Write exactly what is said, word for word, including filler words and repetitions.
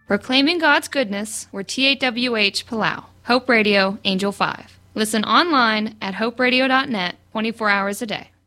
Proclaiming God's Goodness, we're T A W H Palau. Hope Radio, Angel five. Listen online at hope radio dot net twenty-four hours a day.